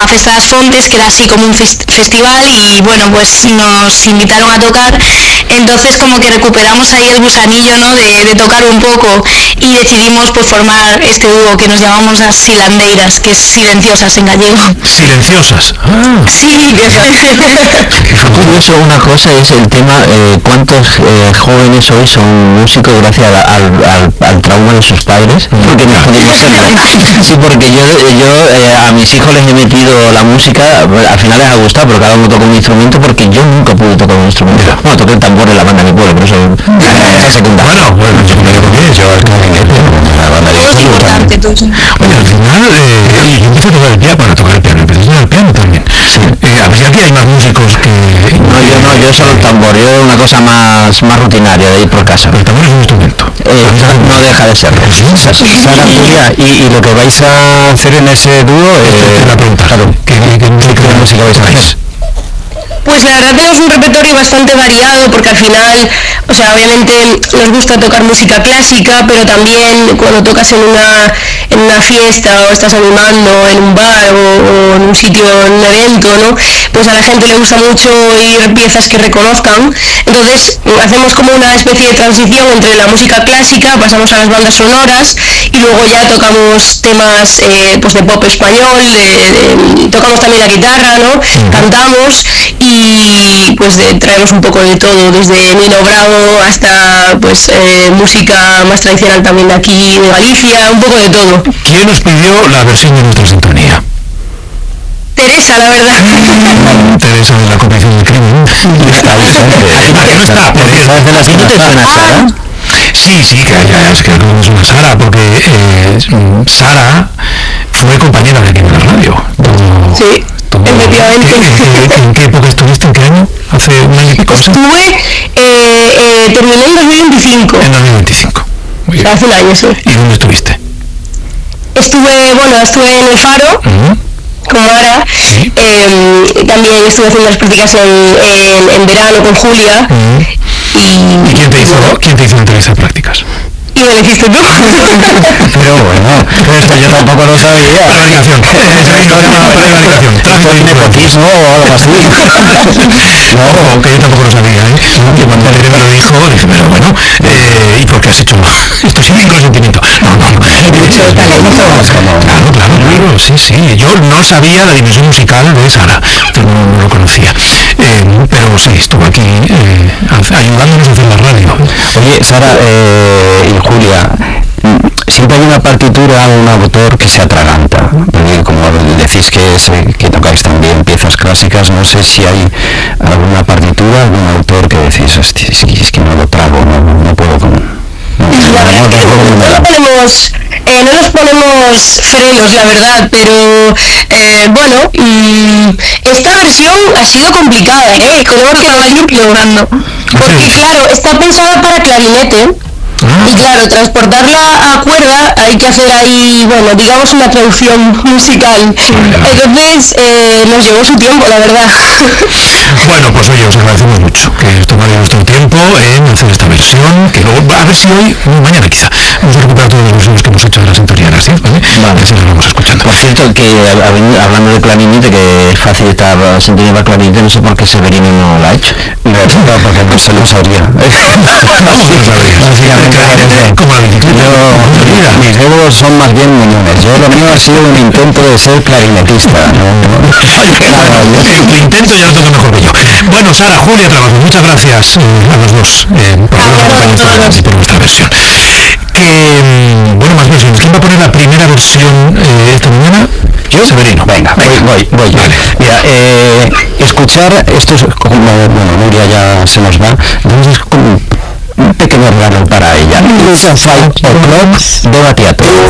Festa das Fontes, que era así como un festival, y bueno, pues nos invitaron a tocar. Entonces como que recuperamos ahí el gusanillo, ¿no? de tocar un poco, y decidimos pues formar este dúo que nos llamamos las Silandeiras, que es silenciosas en gallego. Silenciosas. Sí. Fue curioso una cosa, es el tema, ¿cuántos jóvenes hoy son músicos gracias al trauma de sus padres? Porque no pudimos ser. Sí, porque yo a mis hijos les he metido la música, al final les ha gustado, pero cada uno toca un instrumento, porque yo nunca pude tocar un instrumento. Bueno, toqué el tambor en la banda de mi pueblo, pero eso es secundario. Bueno, yo me digo bien, yo el clarinete, la banda de mi pueblo. Es importante todo eso. Oye, al final, yo empecé a tocar el piano, empecé a tocar el piano también. Sí. A ver si aquí hay más músicos que... No, yo solo el tambor, yo una cosa más rutinaria de ir por casa. El tambor es un instrumento. No deja de serlo. Sara, Julia, y lo que vais a hacer en ese dúo, la pregunta, claro, ¿qué música vais a hacer? Pues la verdad tenemos un repertorio bastante variado, porque al final, o sea, obviamente nos gusta tocar música clásica, pero también cuando tocas en una fiesta o estás animando en un bar o en un sitio, en un evento, ¿no? Pues a la gente le gusta mucho oír piezas que reconozcan. Entonces hacemos como una especie de transición entre la música clásica, pasamos a las bandas sonoras, y luego ya tocamos temas pues de pop español, tocamos también la guitarra, ¿no? Cantamos, y pues traemos un poco de todo, desde Nino Bravo hasta pues música más tradicional también de aquí, de Galicia, un poco de todo. ¿Quién nos pidió la versión de nuestra sintonía? Teresa, la verdad. Teresa de la Comisión del Crimen. Está ausente. ¿A que no está? ¿Sabes de la siguiente te suena Sara? Sí, que es que no es una Sara, porque Sara fue compañera de aquí de la radio. Sí, efectivamente. ¿En qué época estuviste? ¿En qué año? ¿Hace un año y pico? Terminé en 2025. En 2025. Muy bien. Hace un año, sí. ¿Y dónde estuviste? Estuve en el Faro, con Mara. Sí. También estuve haciendo las prácticas en verano con Julia. ¿Y quién te hizo la entrevista de prácticas? Y me lo hiciste tú. Pero bueno, esto yo tampoco lo sabía. Prevaricación. Esto es nepotismo o algo así. No, que yo tampoco lo sabía, Que cuando Tere me lo dijo, dije, pero bueno, ¿y por qué has hecho esto sin consentimiento? No. Claro, sí. Yo no sabía la dimensión musical de Sara, no lo conocía. Pero sí, estuvo aquí ayudándonos a hacer la radio. Oye, Sara y Julia, siempre hay una partitura o un autor que se atraganta, porque como decís que tocáis también piezas clásicas, no sé si hay alguna partitura, algún autor que decís, hostia, es que no lo trago, no puedo con... La verdad es que no nos ponemos frenos, la verdad, pero bueno, esta versión ha sido complicada, tenemos que ir logrando, porque claro, está pensada para clarinete. Y claro, transportarla a cuerda hay que hacer ahí, bueno, digamos una traducción musical. Entonces nos llevó su tiempo, la verdad. Bueno, pues oye, os agradecemos mucho que os tomáis vuestro tiempo en hacer esta versión, que luego, a ver si hoy, mañana quizá, vamos a recuperar todas las versiones que hemos hecho de la sintonía, ¿sí? ¿Vale? Así las vamos escuchando. Por cierto, que hablando de clarinete, que es fácil estar la sintonía para clarinete, no sé por qué Severino no la ha hecho. No, porque no se lo sabría. Como la bicicleta. Mis dedos son más bien muñones. Yo lo mío ha sido un intento de ser clarinetista. Tu intento ya lo toca mejor que yo. Bueno, Sara, Julia Trabajo, muchas gracias a los dos por acompañarnos y por vuestra versión. Bueno, más versiones. ¿Quién va a poner la primera versión esta mañana? ¿Yo? Severino. Venga. Voy. Vale. Mira, escuchar, esto es como, bueno, Nuria ya se nos va, entonces es como un pequeño regalo para ella. It's a 5 o'clock de Battiato.